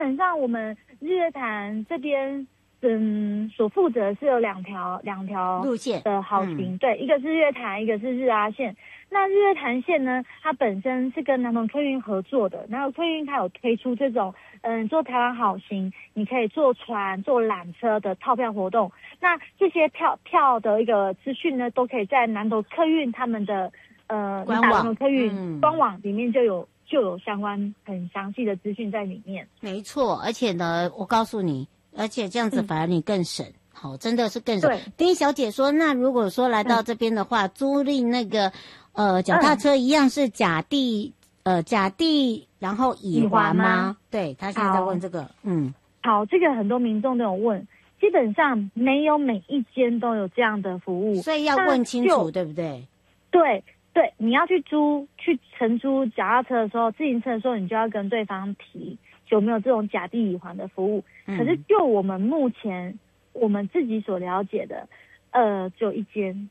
本上我们日月潭这边，所负责是有两条路线的好行，对，一个是日月潭，一个是日阿线。那日月潭线呢，它本身是跟南投客运合作的，然后客运它有推出这种，做台湾好行，你可以坐船、坐缆车的套票活动。那这些票的一个资讯呢，都可以在南投客运他们的官网南投客运官网里面就有相关很详细的资讯在里面。 没错，而且呢，我告诉你，而且这样子反而你更省。好，真的是更省。丁小姐说，那如果说来到这边的话，租赁那个脚踏车一样是甲地，然后乙环吗？对，他现在在问这个。 好，这个很多民众都有问，基本上没有每一间都有这样的服务， 所以要问清楚，对不对？ 对，你要去承租脚踏车的时候，自行车的时候，你就要跟对方提有没有这种甲地乙环的服务。可是就我们目前我们自己所了解的，只有一间。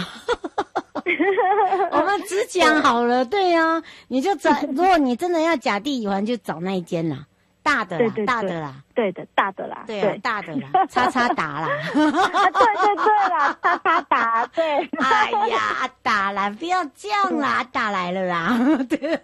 我们只讲好了，对啊，你就找，如果你真的要甲地乙环，就找那一间啦，大的啦，大的啦， 对的，大的啦， 对啊，大的啦，叉叉打啦， 对啦，叉叉打，对， 哎呀，打啦，不要这样啦，打来了啦，对，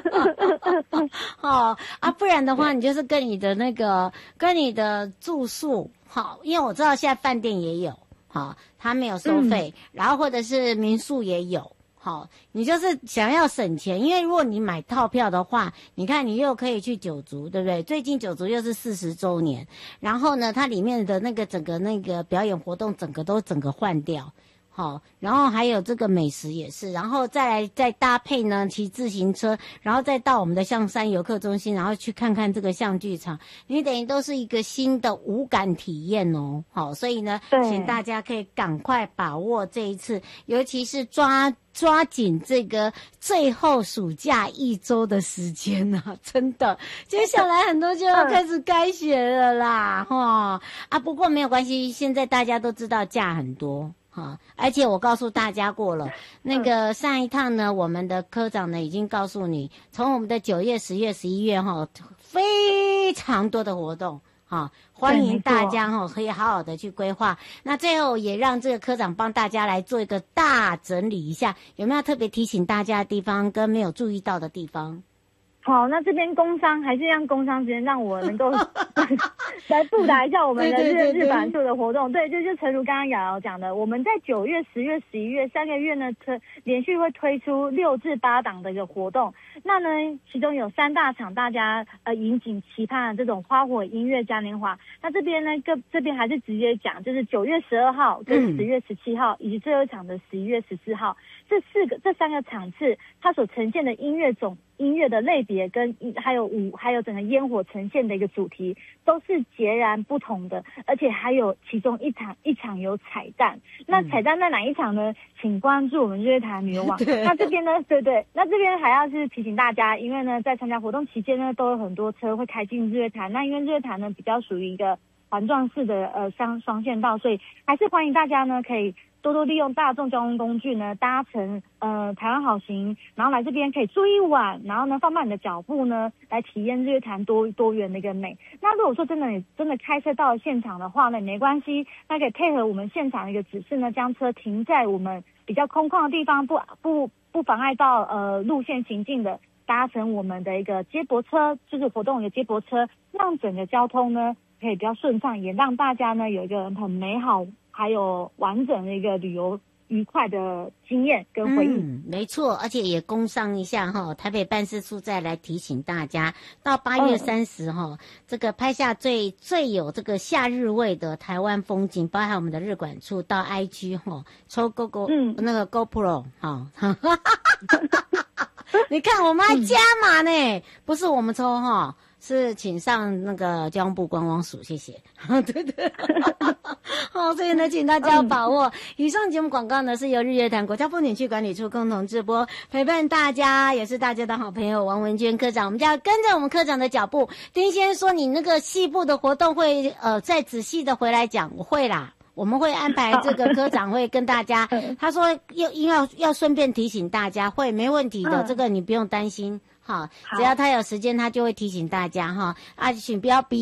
不然的话，你就是跟你的住宿，好，因为我知道现在饭店也有。好，他没有收费，然后或者是民宿也有。好，你就是想要省钱，因为如果你买套票的话，你看你又可以去九族，对不对？最近九族又是40周年，然后呢，它里面的那个整个那个表演活动，整个换掉。好，然后还有这个美食也是，然后再搭配呢骑自行车，然后再到我们的象山游客中心，然后去看看这个象剧场，你等于都是一个新的五感体验哦。好，所以呢，请大家可以赶快把握这一次，尤其是抓紧这个最后暑假1周的时间啊，真的，接下来很多就要开始开学了啦，不过没有关系，现在大家都知道假很多。而且我告诉大家过了，那个上一趟呢，我们的科长呢已经告诉你，从我们的9月、10月、11月非常多的活动，欢迎大家可以好好的去规划。那最后也让这个科长帮大家来做一个大整理一下，有没有特别提醒大家的地方跟没有注意到的地方？ 好，那这边工商还是让工商时间让我能够来布达一下我们的日版处的活动。对，就诚如刚刚瑶瑶讲的，我们在9月、10月、11月3个月呢，连续会推出6至8档的一个活动。那呢，其中有3大场大家引颈期盼的这种花火音乐嘉年华。那这边呢，这边还是直接讲，就是9月12号跟10月17号，以及最后一场的11月14号，这3个场次，它所呈现的音乐的类别跟还有整个烟火呈现的一个主题都是截然不同的，而且还有其中一场有彩蛋。那彩蛋在哪一场呢？请关注我们日月潭旅游网。那这边呢，对，那这边还要是提醒大家，因为呢在参加活动期间呢，都有很多车会开进日月潭。那因为日月潭呢比较属于一个环状式的双线道，所以还是欢迎大家呢可以多多利用大众交通工具呢，搭乘台湾好行，然后来这边可以住一晚，然后呢放慢你的脚步呢，来体验日月潭多元的一个美。那如果说你真的开车到了现场的话呢，没关系，那可以配合我们现场的一个指示呢，将车停在我们比较空旷的地方，不妨碍到路线行进的，搭乘我们的一个接驳车，就是活动的接驳车，让整个交通呢可以比较顺畅，也让大家呢有一个很美好还有完整的一个旅游愉快的经验跟回忆。 没错，而且也工商一下台北办事处再来提醒大家，到8月30这个拍下最有这个夏日味的台湾风景，包含我们的日管处到 IG 抽那个 GoPro 你看我们还加码呢，不是我们抽是请上那个交通部观光署，谢谢。对，所以呢，请大家把握。以上节目广告呢是由日月潭国家风景区管理处共同直播，陪伴大家也是大家的好朋友王文娟科长，我们就要跟着我们科长的脚步。丁先生说你那个细部的活动会再仔细的回来讲，我会啦。我们会安排这个科长会跟大家，他说要顺便提醒大家，会没问题的，这个你不用担心。 好，只要他有时间，他就会提醒大家哈啊，请不要逼